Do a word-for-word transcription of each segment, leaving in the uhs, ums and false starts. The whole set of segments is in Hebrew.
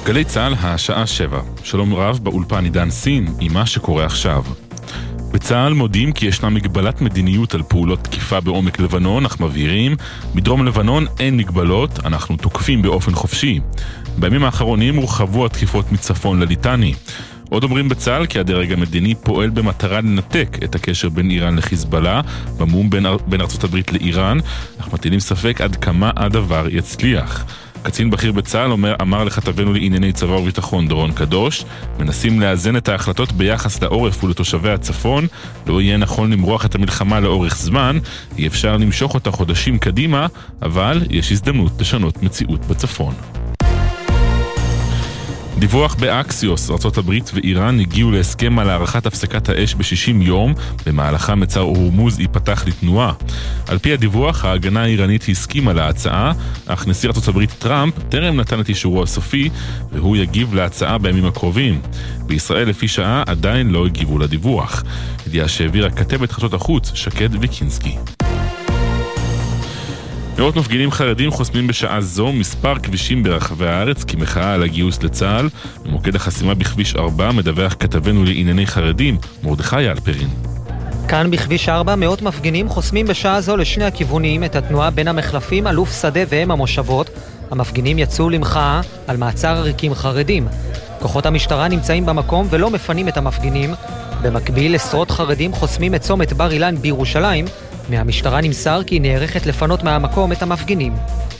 גלי צהל, השעה שבע. שלום רב, באולפן עידן סין עם מה שקורה עכשיו. בצהל מודיעים כי ישנה מגבלת מדיניות על פעולות תקיפה בעומק לבנון, אך מבהירים, בדרום לבנון אין מגבלות, אנחנו תוקפים באופן חופשי. בימים האחרונים הורחבו התקיפות מצפון לליטני. עוד אומרים בצהל כי הדרג המדיני פועל במטרה לנתק את הקשר בין איראן לחיזבאללה, במום בין, בין ארצות הברית לאיראן, אך מטילים ספק עד כמה הדבר יצליח. קצין בכיר בצהל אומר, אמר לכתבנו לענייני צבא וביטחון דורון קדוש, מנסים לאזן את ההחלטות ביחס לעורף ולתושבי הצפון, לא יהיה נכון למרוח את המלחמה לאורך זמן, אי אפשר למשוך אותה חודשים קדימה, אבל יש הזדמנות לשנות מציאות בצפון. דיווח באקסיוס, ארצות הברית ואיראן הגיעו להסכם על הארכת הפסקת האש ב-שישים יום, במהלכה מצר הורמוז ייפתח לתנועה. על פי הדיווח, ההגנה האיראנית הסכימה להצעה, אך נשיא ארצות הברית טראמפ טרם נתן את אישורו הסופי, והוא יגיב להצעה בימים הקרובים. בישראל לפי שעה עדיין לא הגיבו לדיווח. ידיעה שהעבירה כתבת חדשות החוץ, שקד ויקינסקי. מאות מפגינים חרדים חוסמים בשעה זו מספר כבישים ברחבי הארץ כמחאה על הגיוס לצה"ל. במוקד החסימה בכביש ארבע מדווח כתבנו לענייני חרדים מרדכי אלפרין. כאן בכביש ארבע מאות מפגינים חוסמים בשעה זו לשני הכיוונים את התנועה בין המחלפים אלוף שדה והם המושבות. המפגינים יצאו למחאה על מעצר עריקים חרדים. כוחות המשטרה נמצאים במקום ולא מפנים את המפגינים. במקביל עשרות חרדים חוסמים את צומת בר אילן בירושלים. מהמשטרה נמסר כי היא נערכת לפנות מהמקום את המפגינים.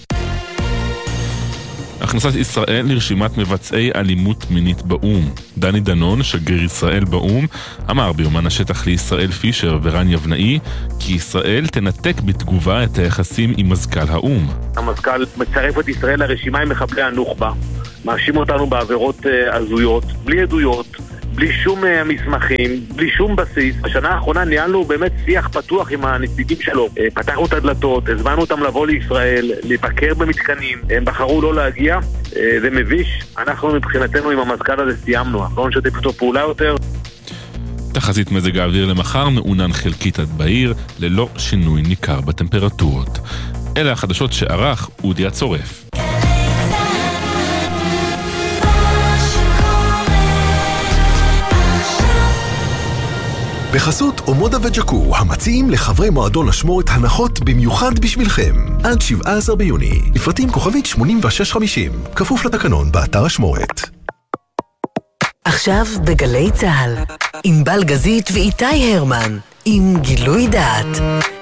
הכנסת ישראל לרשימת מבצעי אלימות מינית באום. דני דנון, שגריר ישראל באום, אמר ביומן השטח לישראל פישר ורן יבנאי כי ישראל תנתק בתגובה את היחסים עם מזכ"ל האום. המזכ"ל מצרף את ישראל לרשימה עם מחבלי הנוח'בה, מאשים אותנו בעבירות הזויות, בלי עדויות, בלי שום מסמכים, בלי שום בסיס. בשנה האחרונה ניהלנו באמת שיח פתוח עם הנציגים שלו. פתחנו את הדלתות, הזמנו אותם לבוא לישראל, לבקר במתקנים. הם בחרו לא להגיע, זה מביש. אנחנו מבחינתנו עם המזכ"ל הזה סיימנו, אנחנו לא נשתף איתו פעולה יותר. תחזית מזג האוויר למחר מעונן חלקית עד בהיר, ללא שינוי ניכר בטמפרטורות. אלה החדשות שערך אודי הצורף. בחסות אומודה וג'קו, המציעים לחברי מועדון אשמורת הנחות במיוחד בשבילכם. עד שבעה עשר ביוני, לפרטים כוכבית שמונים ושש חמישים, כפוף לתקנון באתר אשמורת. עכשיו בגלי צהל, עם בלגזית ואיתי הרמן, עם גילוי דעת.